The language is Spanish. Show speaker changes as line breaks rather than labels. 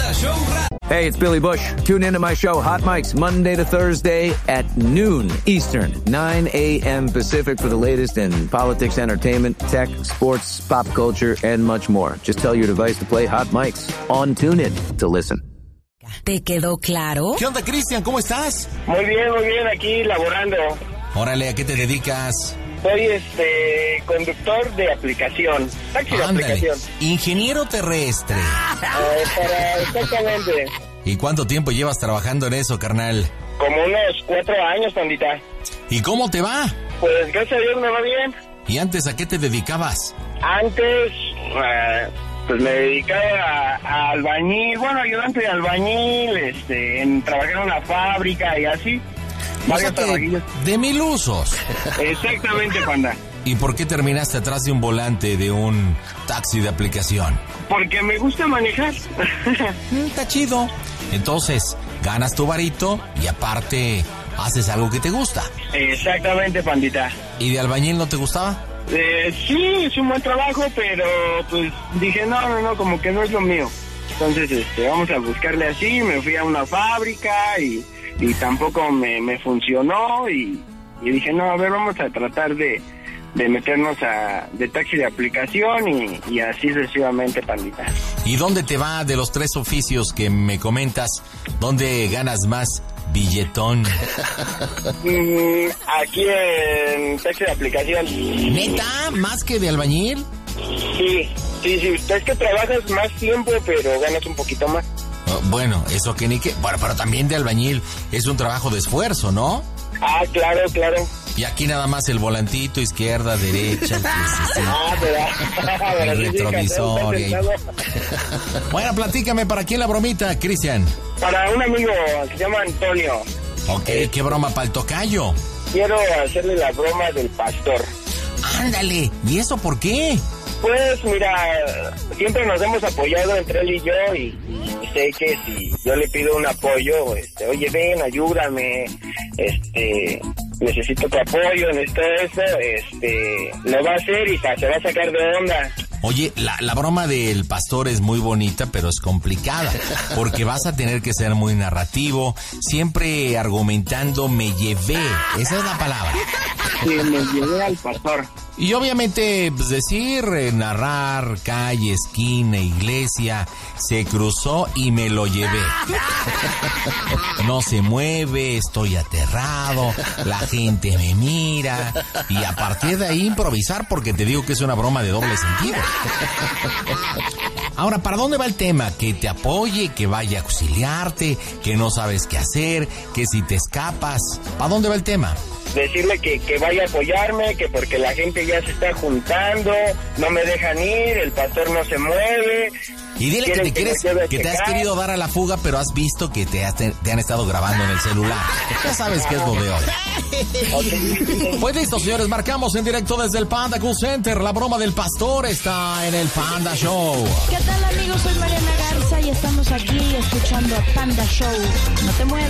Panda Show Radio.
Hey, it's Billy Bush. Tune into my show, Hot Mics, Monday to Thursday at noon Eastern, 9 a.m. Pacific for the latest in politics, entertainment, tech, sports, pop culture, and much more. Just tell your device to play Hot Mics on TuneIn to listen.
¿Te quedó claro?
¿Qué onda, Cristian? ¿Cómo estás?
Muy bien, aquí laborando.
Órale, ¿a qué te dedicas?
Soy conductor de aplicación, taxi de aplicación.
Ingeniero terrestre.
Exactamente.
¿Y cuánto tiempo llevas trabajando en eso, carnal?
Como unos 4 años, pandita.
¿Y cómo te va?
Pues gracias a Dios me va bien.
¿Y antes a qué te dedicabas?
Antes, pues me dedicaba a albañil, bueno, ayudante de albañil, trabajar en una fábrica y así.
O sea que de mil usos.
Exactamente, panda.
¿Y por qué terminaste atrás de un volante de un taxi de aplicación?
Porque me gusta manejar.
Está chido. Entonces, ganas tu varito y aparte haces algo que te gusta.
Exactamente, pandita.
¿Y de albañil no te gustaba?
Sí, es un buen trabajo, pero pues dije, no, como que no es lo mío. Entonces, vamos a buscarle así, me fui a una fábrica y tampoco me funcionó y dije, no, a ver, vamos a tratar de meternos de taxi de aplicación y así sucesivamente, pandita.
¿Y dónde te va de los 3 oficios que me comentas? ¿Dónde ganas más billetón?
Aquí en taxi de aplicación.
¿Neta? ¿Más que de albañil?
Sí, es que trabajas más tiempo, pero ganas un poquito más.
Bueno, eso que ni que... Bueno, pero también de albañil es un trabajo de esfuerzo, ¿no?
Ah, claro.
Y aquí nada más el volantito, izquierda, derecha, el retrovisor. Bueno, platícame, ¿para quién la bromita, Cristian?
Para un amigo que se llama Antonio.
Ok, ¿qué broma para el tocayo?
Quiero hacerle la broma del pastor.
Ándale, ¿y eso por qué?
Pues mira, siempre nos hemos apoyado entre él y yo y sé que si yo le pido un apoyo, oye, ven, ayúdame, necesito tu apoyo, necesito eso, lo va a hacer y se va a sacar de onda.
Oye, la broma del pastor es muy bonita, pero es complicada, porque vas a tener que ser muy narrativo, siempre argumentando me llevé, esa es la palabra.
Sí, me llevé al pastor.
Y obviamente, pues decir, narrar, calle, esquina, iglesia, se cruzó y me lo llevé. No se mueve, estoy aterrado, la gente me mira, y a partir de ahí improvisar, porque te digo que es una broma de doble sentido. Ahora, ¿para dónde va el tema? Que te apoye, que vaya a auxiliarte, que no sabes qué hacer, que si te escapas. ¿Para dónde va el tema?
Decirle que vaya a apoyarme, que porque la gente ya se está juntando, no me dejan ir, el pastor no se mueve.
Y dile que te has querido dar a la fuga, pero has visto que te han estado grabando en el celular. Ya sabes qué es lo de hoy. Okay. Pues listo, señores, marcamos en directo desde el Panda Cool Center. La broma del pastor está en el Panda Show.
¿Qué tal, amigos? Soy Mariana Garza y estamos aquí escuchando a Panda Show. No te muevas.